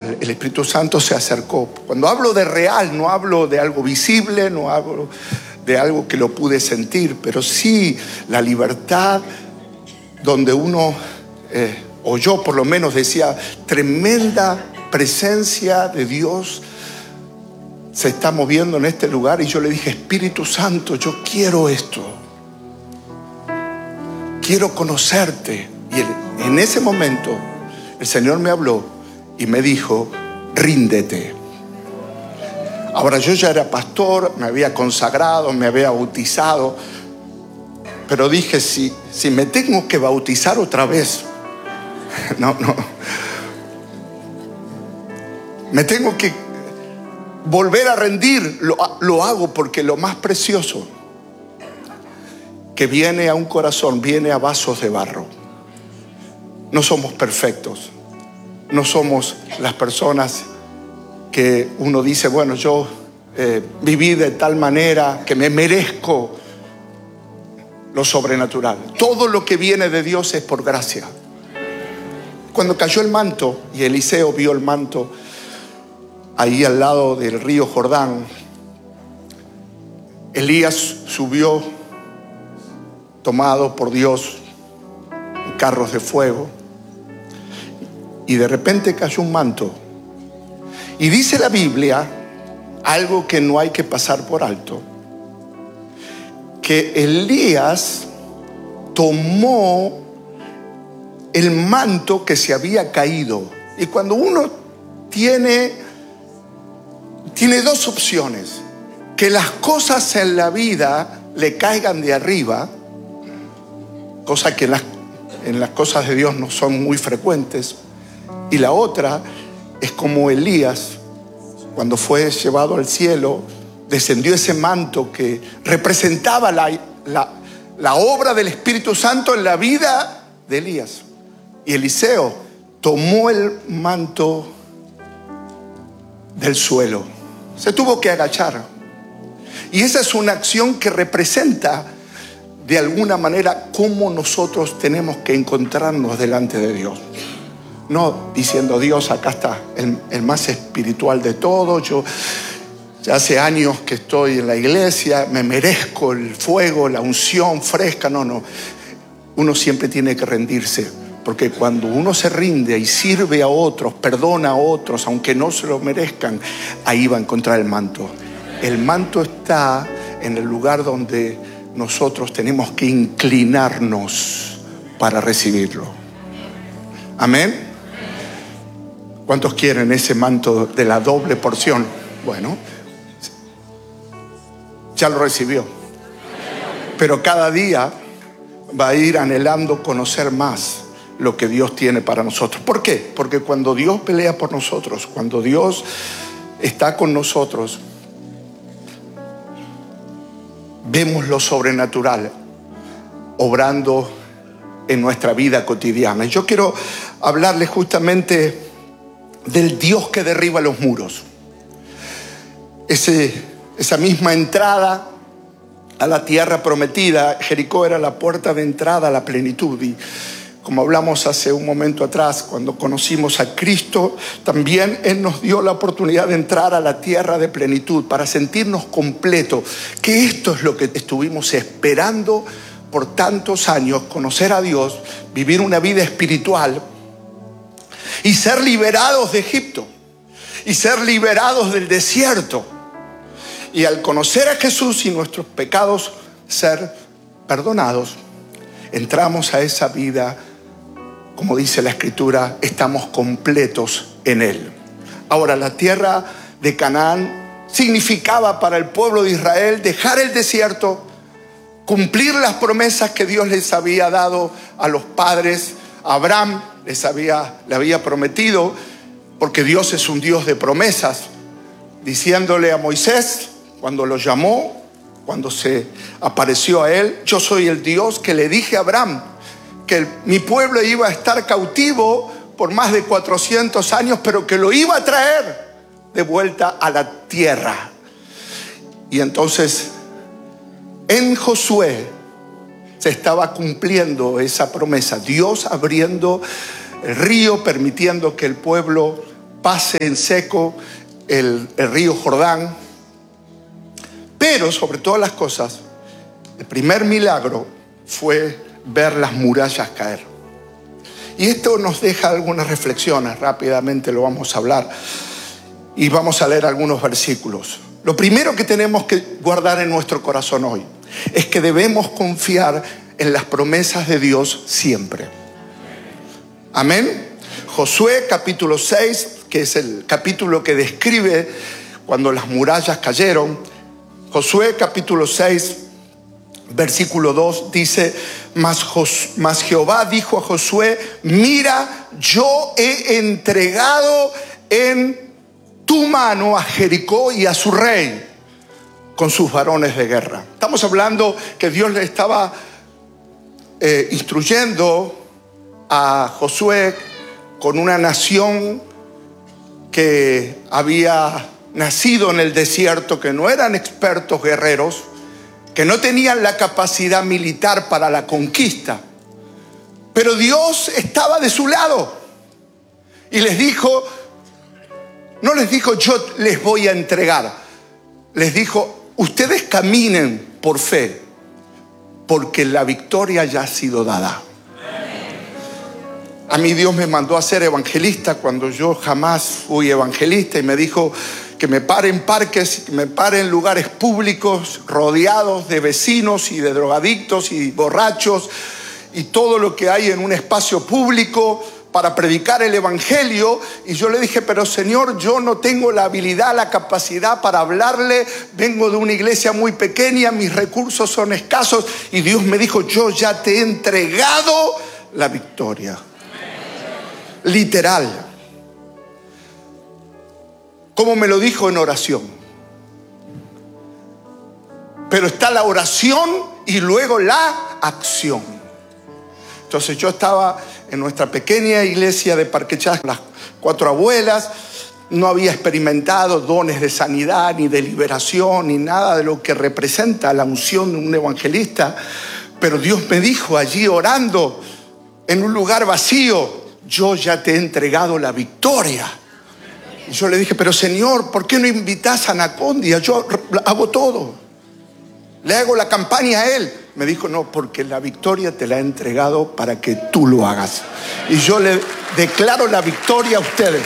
real. El Espíritu Santo se acercó. Cuando hablo de real, no hablo de algo visible, no hablo de algo que lo pude sentir, pero sí la libertad donde uno, o yo por lo menos decía, tremenda presencia de Dios se está moviendo en este lugar. Y yo le dije, Espíritu Santo, yo quiero esto, quiero conocerte. Y en ese momento el Señor me habló y me dijo, ríndete. Ahora, yo ya era pastor, me había consagrado, me había bautizado, pero dije, si me tengo que bautizar otra vez, no, me tengo que volver a rendir, lo hago, porque lo más precioso que viene a un corazón, viene a vasos de barro. No somos perfectos, no somos las personas que uno dice, bueno, yo viví de tal manera que me merezco lo sobrenatural. Todo lo que viene de Dios es por gracia. Cuando cayó el manto y Eliseo vio el manto ahí al lado del río Jordán, Elías subió tomado por Dios en carros de fuego, y de repente cayó un manto. Y dice la Biblia algo que no hay que pasar por alto, que Elías tomó el manto que se había caído. Y cuando uno tiene dos opciones: que las cosas en la vida le caigan de arriba, cosa que en las cosas de Dios no son muy frecuentes, y la otra es como Elías, cuando fue llevado al cielo, descendió ese manto que representaba la obra del Espíritu Santo en la vida de Elías. Y Eliseo tomó el manto del suelo, se tuvo que agachar. Y esa es una acción que representa de alguna manera cómo nosotros tenemos que encontrarnos delante de Dios. No diciendo, Dios, acá está el más espiritual de todos, yo ya hace años que estoy en la iglesia, me merezco el fuego, la unción fresca. No. Uno siempre tiene que rendirse, porque cuando uno se rinde y sirve a otros, perdona a otros, aunque no se lo merezcan, ahí va a encontrar el manto. El manto está en el lugar donde nosotros tenemos que inclinarnos para recibirlo. Amén. ¿Cuántos quieren ese manto de la doble porción? Bueno, ya lo recibió, pero cada día va a ir anhelando conocer más lo que Dios tiene para nosotros. ¿Por qué? Porque cuando Dios pelea por nosotros, cuando Dios está con nosotros, vemos lo sobrenatural obrando en nuestra vida cotidiana. Yo quiero hablarles justamente del Dios que derriba los muros. Esa misma entrada a la tierra prometida, Jericó era la puerta de entrada a la plenitud. Y como hablamos hace un momento atrás, cuando conocimos a Cristo, también Él nos dio la oportunidad de entrar a la tierra de plenitud para sentirnos completos. Que esto es lo que estuvimos esperando por tantos años: conocer a Dios, vivir una vida espiritual y ser liberados de Egipto y ser liberados del desierto. Y al conocer a Jesús y nuestros pecados ser perdonados, entramos a esa vida, como dice la Escritura, estamos completos en Él. Ahora, la tierra de Canaán significaba para el pueblo de Israel dejar el desierto, cumplir las promesas que Dios les había dado a los padres. A Abraham le había prometido, porque Dios es un Dios de promesas, diciéndole a Moisés, cuando lo llamó, cuando se apareció a él: yo soy el Dios que le dije a Abraham que mi pueblo iba a estar cautivo por más de 400 años, pero que lo iba a traer de vuelta a la tierra. Y entonces en Josué se estaba cumpliendo esa promesa, Dios abriendo el río, permitiendo que el pueblo pase en seco el río Jordán. Pero sobre todas las cosas, el primer milagro fue ver las murallas caer. Y esto nos deja algunas reflexiones, rápidamente lo vamos a hablar y vamos a leer algunos versículos. Lo primero que tenemos que guardar en nuestro corazón hoy es que debemos confiar en las promesas de Dios siempre. Amén. Josué capítulo 6, que es el capítulo que describe cuando las murallas cayeron. Josué capítulo 6, versículo 2 dice: Mas Jehová dijo a Josué: mira, yo he entregado en tu mano a Jericó y a su rey con sus varones de guerra. Estamos hablando que Dios le estaba instruyendo a Josué con una nación que había nacido en el desierto, que no eran expertos guerreros, que no tenían la capacidad militar para la conquista. Pero Dios estaba de su lado y les dijo, no les dijo yo les voy a entregar, les dijo ustedes caminen por fe, porque la victoria ya ha sido dada. A mí Dios me mandó a ser evangelista cuando yo jamás fui evangelista, y me dijo que me pare en parques, que me pare en lugares públicos rodeados de vecinos y de drogadictos y borrachos y todo lo que hay en un espacio público para predicar el evangelio. Y yo le dije, pero Señor, yo no tengo la habilidad, la capacidad para hablarle, vengo de una iglesia muy pequeña, mis recursos son escasos. Y Dios me dijo, yo ya te he entregado la victoria. Literal. Como me lo dijo en oración. Pero está la oración y luego la acción. Entonces yo estaba en nuestra pequeña iglesia de Parque Chas, las 4 abuelas. No había experimentado dones de sanidad, ni de liberación, ni nada de lo que representa la unción de un evangelista. Pero Dios me dijo allí orando en un lugar vacío: yo ya te he entregado la victoria. Y yo le dije, pero Señor, ¿por qué no invitas a Anacondia? Yo hago todo. Le hago la campaña a él. Me dijo, no, porque la victoria te la he entregado para que tú lo hagas. Y yo le declaro la victoria a ustedes.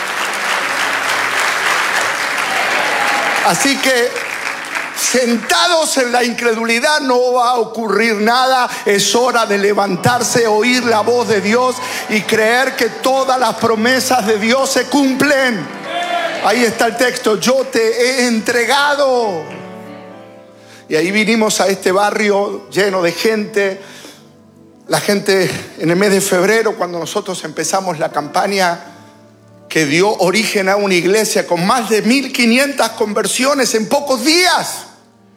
Así que, sentados en la incredulidad, no va a ocurrir nada. Es hora de levantarse, oír la voz de Dios y creer que todas las promesas de Dios se cumplen. Ahí está el texto: yo te he entregado. Y ahí vinimos a este barrio lleno de gente. La gente en el mes de febrero, cuando nosotros empezamos la campaña que dio origen a una iglesia con más de 1,500 conversiones en pocos días.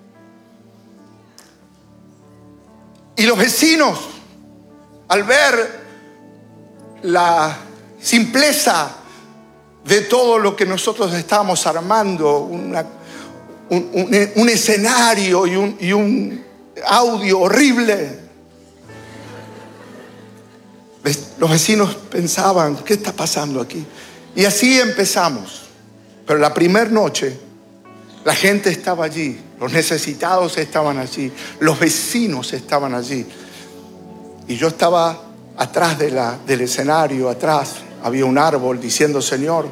Y los vecinos, al ver la simpleza de todo lo que nosotros estábamos armando, un escenario y un audio horrible, los vecinos pensaban, ¿qué está pasando aquí? Y así empezamos. Pero la primera noche, la gente estaba allí, los necesitados estaban allí, los vecinos estaban allí. Y yo estaba atrás del escenario, atrás había un árbol diciendo, Señor,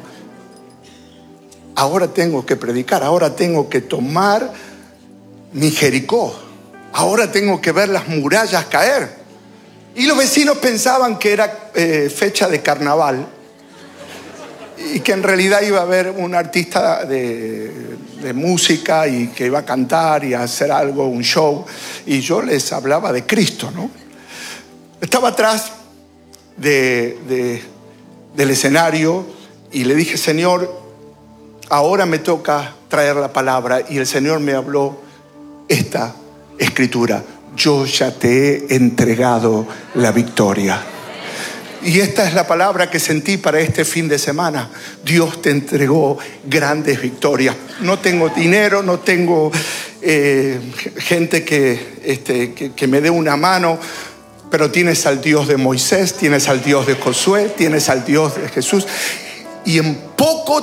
ahora tengo que predicar, ahora tengo que tomar mi Jericó, ahora tengo que ver las murallas caer. Y los vecinos pensaban que era fecha de carnaval y que en realidad iba a haber un artista de música y que iba a cantar y a hacer algo, un show. Y yo les hablaba de Cristo, ¿no? Estaba atrás del escenario y le dije, Señor, ahora me toca traer la palabra. Y el Señor me habló esta escritura: yo ya te he entregado la victoria. Y esta es la palabra que sentí para este fin de semana. Dios te entregó grandes victorias. No tengo dinero, no tengo gente que me dé una mano, pero tienes al Dios de Moisés, tienes al Dios de Josué, tienes al Dios de Jesús. y en poco